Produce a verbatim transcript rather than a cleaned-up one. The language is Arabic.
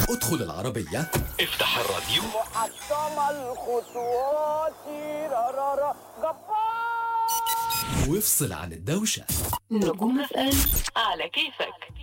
ادخل العربية، افتح الراديو. محطم الخطوات رارارا جبار. وافصل عن الدوشة. نجوم اف ام على كيفك.